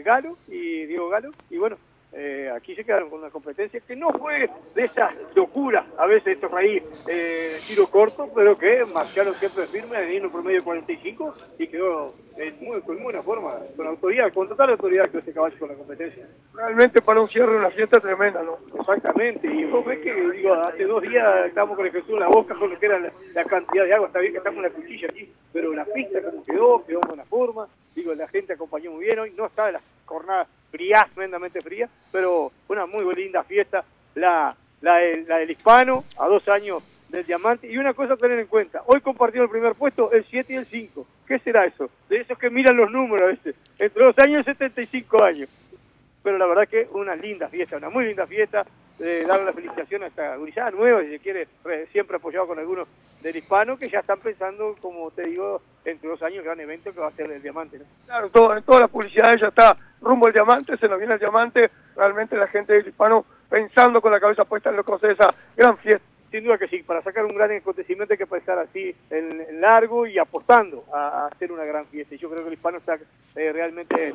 Galo y Diego Galo, y bueno, aquí se quedaron con una competencia que no fue de esas locuras, a veces esto raíz tiro corto, pero que marcharon siempre firme, en un promedio de 45 y quedó con buena forma, con autoridad, con total autoridad que ese caballo con la competencia. Realmente para un cierre una fiesta tremenda, ¿no? Exactamente, y vos ves que, digo, hace 2 días estábamos con el Jesús en la boca con lo que era la cantidad de agua, está bien que estamos en la cuchilla aquí, pero la pista como quedó en buena forma, digo, la gente acompañó muy bien hoy, no estaba en las jornadas frías, tremendamente frías, pero una muy linda fiesta, la del Hispano, a 2 años del Diamante, y una cosa a tener en cuenta, hoy compartieron el primer puesto el 7 y el 5, ¿qué será eso? De esos que miran los números a veces, entre 2 años y 75 años. Pero la verdad que una linda fiesta, una muy linda fiesta, darle la felicitación a esta gurizada nueva, si se quiere, siempre apoyado con algunos del Hispano, que ya están pensando, como te digo, entre 2 años, gran evento que va a ser el Diamante, ¿no? Claro, en toda la publicidad ya está rumbo al Diamante, se nos viene el Diamante, realmente la gente del Hispano pensando con la cabeza puesta en lo que va a ser esa gran fiesta. Sin duda que sí, para sacar un gran acontecimiento hay que pensar así en largo y apostando a hacer una gran fiesta. Y yo creo que el Hispano está realmente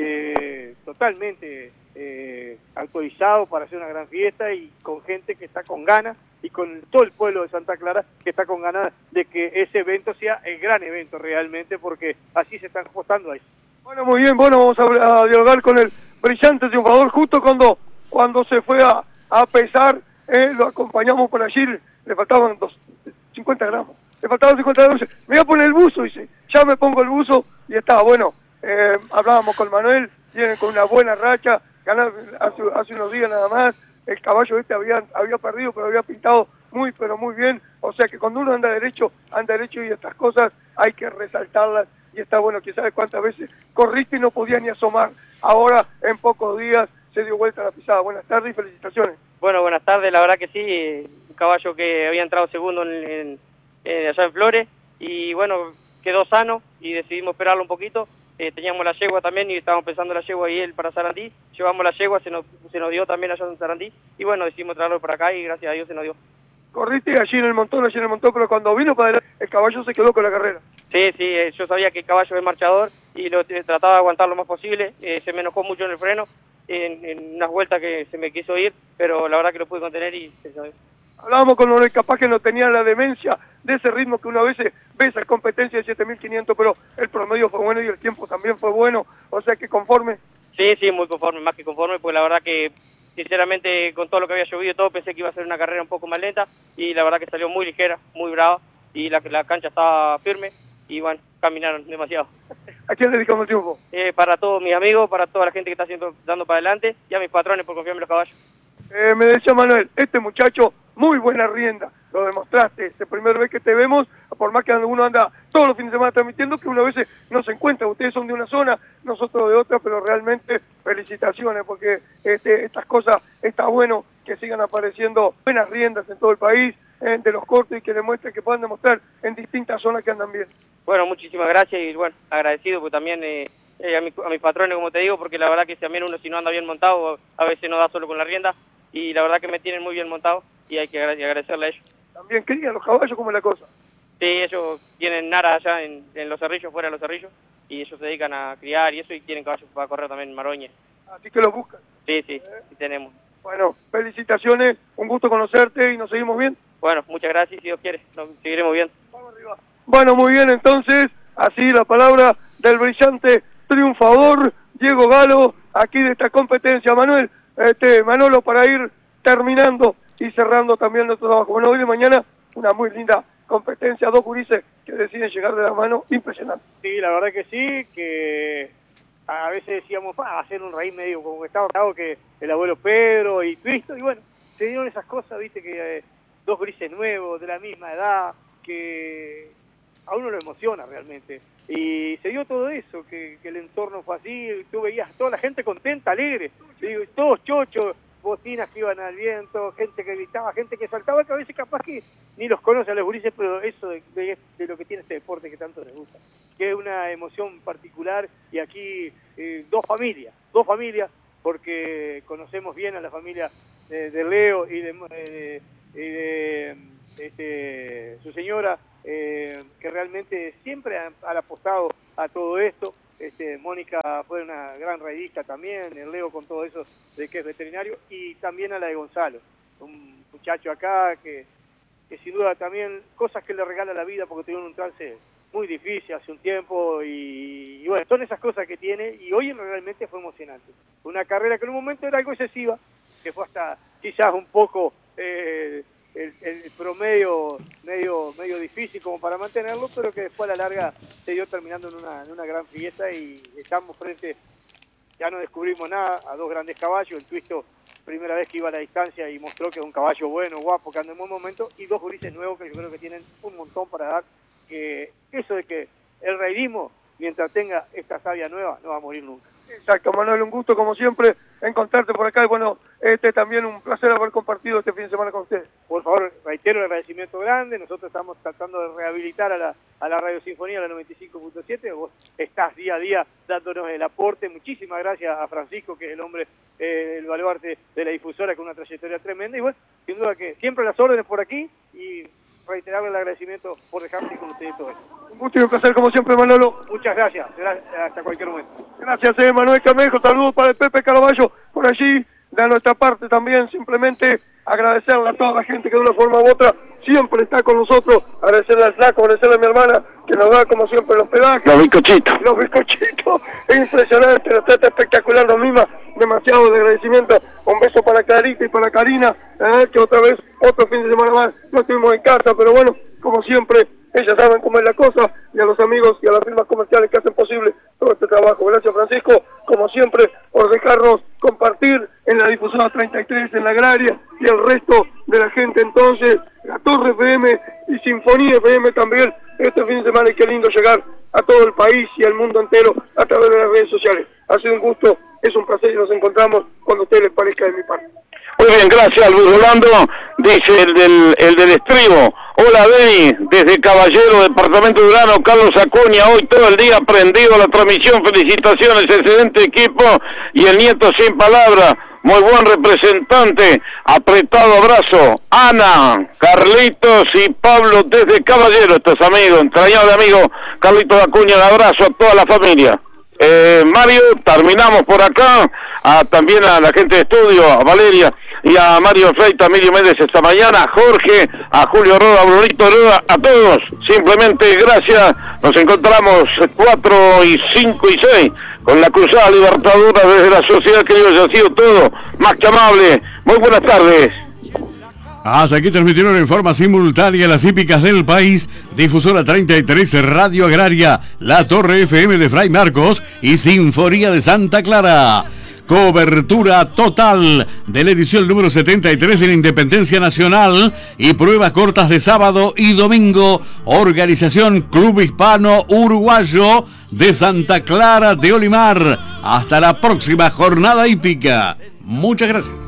totalmente actualizado para hacer una gran fiesta y con gente que está con ganas y con todo el pueblo de Santa Clara que está con ganas de que ese evento sea el gran evento realmente, porque así se están apostando a eso. Bueno, muy bien, bueno, vamos a dialogar con el brillante triunfador justo cuando se fue a pesar. Lo acompañamos por allí, le faltaban 50 gramos, le faltaban 50 gramos, me voy a poner el buzo, dice, ya me pongo el buzo y estaba, bueno, hablábamos con Manuel, vienen con una buena racha, ganaron hace unos días nada más, el caballo había perdido, pero había pintado muy, pero muy bien, o sea que cuando uno anda derecho y estas cosas hay que resaltarlas, y está bueno, que sabe cuántas veces corriste y no podía ni asomar, ahora en pocos días se dio vuelta a la pisada. Buenas tardes y felicitaciones. Bueno, buenas tardes, la verdad que sí, un caballo que había entrado segundo allá en Flores, y bueno, quedó sano y decidimos esperarlo un poquito. Teníamos la yegua también y estábamos pensando la yegua y él para Sarandí, llevamos la yegua, se nos dio también allá en Sarandí, y bueno, decidimos traerlo para acá y gracias a Dios se nos dio. Corriste allí en el montón, pero cuando vino para adelante, el caballo se quedó con la carrera. Sí, yo sabía que el caballo es marchador y lo trataba de aguantar lo más posible, se me enojó mucho en el freno, en unas vueltas que se me quiso ir, pero la verdad que lo pude contener y se sabe. Hablábamos con Loret, capaz que no tenía la demencia de ese ritmo que una vez ve esa competencia de 7.500, pero el promedio fue bueno y el tiempo también fue bueno, o sea que conforme. Sí, muy conforme, más que conforme, pues la verdad que sinceramente con todo lo que había llovido y todo pensé que iba a ser una carrera un poco más lenta y la verdad que salió muy ligera, muy brava y la cancha estaba firme y bueno, caminaron demasiado. ¿A quién le dedicamos el triunfo? Para todos mis amigos, para toda la gente que está dando para adelante y a mis patrones por confiarme en los caballos. Me decía Manuel, este muchacho, muy buena rienda, lo demostraste, es la primera vez que te vemos, por más que uno anda todos los fines de semana transmitiendo, que una vez no se encuentra, ustedes son de una zona, nosotros de otra, pero realmente felicitaciones, porque estas cosas, está bueno que sigan apareciendo buenas riendas en todo el país, de los cortos, y que demuestren que puedan demostrar en distintas zonas que andan bien. Bueno, muchísimas gracias y bueno, agradecido porque también a mis patrones, como te digo, porque la verdad que también uno si no anda bien montado, a veces no da solo con la rienda, y la verdad que me tienen muy bien montado y hay que agradecerle a ellos. También crían los caballos, ¿cómo es la cosa? Sí, ellos tienen nara allá en los cerrillos, fuera de los cerrillos, y ellos se dedican a criar y eso, y tienen caballos para correr también en Maroña. Así que los buscan. Sí, tenemos. Bueno, felicitaciones, un gusto conocerte y nos seguimos bien. Bueno, muchas gracias, si Dios quiere, nos seguiremos viendo. Vamos arriba. Bueno, muy bien, entonces, así la palabra del brillante triunfador Diego Galo, aquí de esta competencia. Manuel, Manolo, para ir terminando y cerrando también nuestro trabajo. Bueno, hoy de mañana una muy linda competencia, 2 gurises que deciden llegar de la mano, impresionante. Sí, la verdad que sí, que a veces decíamos, hacer un raíz medio como que estaba bravo, que el abuelo Pedro y Cristo, y bueno, se dieron esas cosas, viste, que 2 grises nuevos, de la misma edad, que a uno lo emociona realmente. Y se dio todo eso, que el entorno fue así, tú veías a toda la gente contenta, alegre, digo, todos chochos, bocinas que iban al viento, gente que gritaba, gente que saltaba, que a veces capaz que ni los conoce a los gurises, pero eso de lo que tiene este deporte que tanto les gusta, que es una emoción particular, y aquí 2 familias, porque conocemos bien a la familia de Leo y de su señora, que realmente siempre han apostado a todo esto, Mónica fue una gran raidista también, el Leo con todo eso de que es veterinario, y también a la de Gonzalo, un muchacho acá que sin duda también cosas que le regala la vida porque tuvieron un trance muy difícil hace un tiempo y bueno, son esas cosas que tiene y hoy realmente fue emocionante. Una carrera que en un momento era algo excesiva, que fue hasta quizás un poco el promedio medio difícil como para mantenerlo, pero que después a la larga se dio terminando en una gran fiesta y estamos frente, ya no descubrimos nada, a dos grandes caballos, el Twisto primera vez que iba a la distancia y mostró que es un caballo bueno, guapo, que anda en buen momento, y dos gurises nuevos que yo creo que tienen un montón para dar, que eso de que el raidismo, mientras tenga esta savia nueva, no va a morir nunca. Exacto, Manuel, un gusto como siempre encontrarte por acá y bueno, también un placer haber compartido este fin de semana con ustedes. Por favor, reitero el agradecimiento grande, nosotros estamos tratando de rehabilitar a la Radio Sinfonía, la 95.7, vos estás día a día dándonos el aporte, muchísimas gracias a Francisco, que es el hombre, el baluarte de la difusora con una trayectoria tremenda, y bueno, sin duda que siempre las órdenes por aquí y reiterarle el agradecimiento por dejarse con ustedes todo esto. Un gusto y un placer como siempre, Manolo. Muchas gracias, hasta cualquier momento. Gracias, Manuel Camejo, saludos para el Pepe Caraballo por allí, de nuestra parte también, simplemente agradecerle a toda la gente que de una forma u otra siempre está con nosotros, agradecerle al Flaco, agradecerle a mi hermana, que nos da como siempre el hospedaje. Los bizcochitos. Los bizcochitos, es impresionante, nos trata espectacular, nos mima, demasiado de agradecimiento. Un beso para Clarita y para Karina, que otra vez, otro fin de semana más, no estuvimos en casa, pero bueno, como siempre, ellas saben cómo es la cosa, y a los amigos y a las firmas comerciales que hacen posible todo este trabajo. Gracias, Francisco, como siempre, por dejarnos compartir en la difusora 33, en la agraria, y el resto de la gente entonces, la Torre FM y Sinfonía FM también, este fin de semana, y qué lindo llegar a todo el país y al mundo entero a través de las redes sociales. Ha sido un gusto, es un placer y nos encontramos cuando a ustedes les parezca de mi parte. Muy bien, gracias, Luis Rolando. Dice el del estribo. Hola, Beni, desde Caballero, departamento de Urano, Carlos Acuña, hoy todo el día prendido la transmisión. Felicitaciones, excelente equipo. Y el nieto sin palabra, muy buen representante. Apretado abrazo. Ana, Carlitos y Pablo desde Caballero, estos amigos, entrañable amigo Carlitos Acuña, un abrazo a toda la familia. Mario, terminamos por acá, también a la gente de estudio, a Valeria y a Mario Freita, a Emilio Méndez esta mañana, a Jorge, a Julio Roda, a Brunito Roda, a todos, simplemente gracias, nos encontramos 4 y 5 y 6 con la Cruzada Libertadora desde la Sociedad Criolla, ha sido todo más que amable, muy buenas tardes. Hasta aquí transmitieron en forma simultánea las hípicas del país, difusora 33, Radio Agraria, La Torre FM de Fray Marcos y Sinfonía de Santa Clara. Cobertura total de la edición número 73 de la Independencia Nacional y pruebas cortas de sábado y domingo. Organización Club Hispano Uruguayo de Santa Clara de Olimar. Hasta la próxima jornada hípica. Muchas gracias.